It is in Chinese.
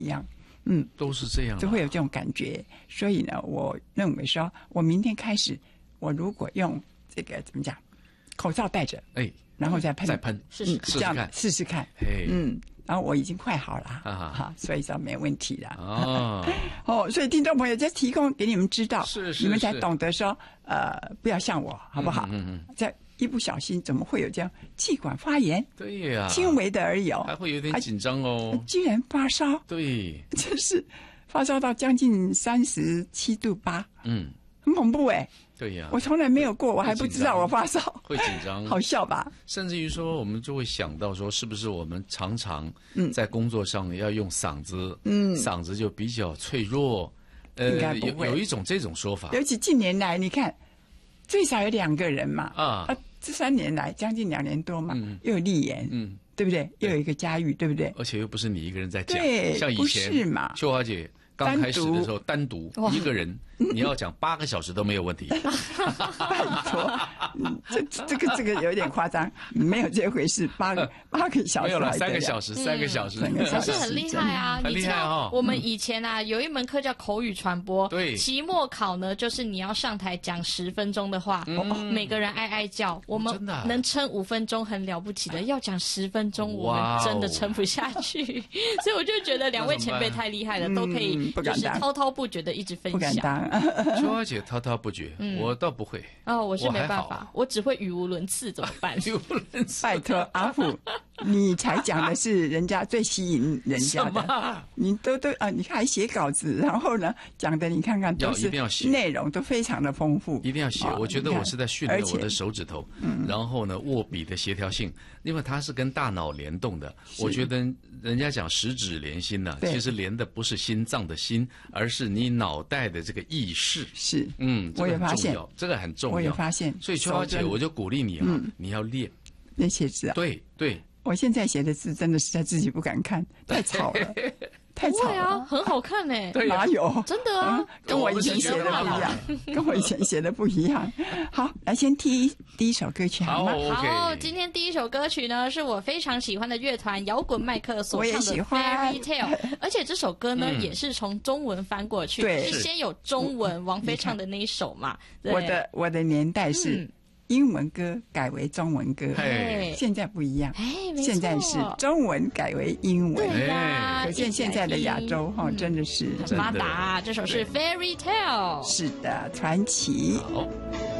一样。 都是这样， 就会有这种感觉。所以呢，我认为说，我明天开始，我如果用这个怎么讲，口罩戴着，然后再喷， 试试这样试试看，然后我已经快好了，所以说没问题了。所以听众朋友就提供给你们知道，你们才懂得说，不要像我，好不好？在一不小心，怎么会有这样气管发炎？ 对呀， 轻微的而已哦， 还会有点紧张哦。 居然发烧， 对， 真是发烧到将近37.8度，很恐怖哎。 对呀， 我从来没有过，我还不知道我发烧， 会紧张， 好笑吧？ 甚至于说，我们就会想到说，是不是我们常常在工作上要用嗓子，嗓子就比较脆弱， 应该不会有一种这种说法。 尤其近年来，你看最少有2个人嘛，这3年来将近2年多嘛，又有立言，对不对？又有一个佳玉，对不对？ 而且又不是你一个人在讲， 对， 像以前不是嘛？ 秋华姐刚开始的时候，单独一个人，你要讲8个小时都没有问题。 拜托，这个有点夸张，没有这回事。8个小时没有了，3个小时，3个小时， 可是很厉害啊！ 很厉害哦。 我们以前啊有一门课叫口语传播， 对， 期末考呢就是你要上台讲10分钟的话，每个人哀哀叫，我们能撑5分钟很了不起的，要讲10分钟，我们真的撑不下去。所以我就觉得2位前辈太厉害了，都可以就是滔滔不绝的一直分享。 不敢当， 秋华姐滔滔不绝，我倒不会。 我是没办法，我只会语无伦次，怎么办？ 语无伦次， 拜托阿富，你才讲的是人家最吸引人家的，你都你看还写稿子，然后呢讲的你看看都是内容都非常的丰富， 一定要写。我觉得我是在训练我的手指头，然后呢握笔的协调性，因为它是跟大脑联动的。我觉得人家讲十指连心呢，其实连的不是心脏的心，而是你脑袋的这个意识。 是， 我也发现这个很重要， 我也发现。 所以秋华姐，我就鼓励你你要练写字啊。 对， 我现在写的字真的实在自己不敢看，太吵了。太吵了啊，很好看呢。 哪有？ 真的啊， 跟我以前写的不一样，跟我以前写的不一样。好，来先第一首歌曲好吗？ 好，今天第一首歌曲呢，是我非常喜欢的乐团摇滚麦克所唱的 Fairy Tale， 而且这首歌呢也是从中文翻过去，是先有中文王菲唱的那一首嘛。 我的年代是英文歌改为中文歌，现在不一样，现在是中文改为英文，可见现在的亚洲真的是很发达。这首是 Fairy Tale， 是的，传奇。 好。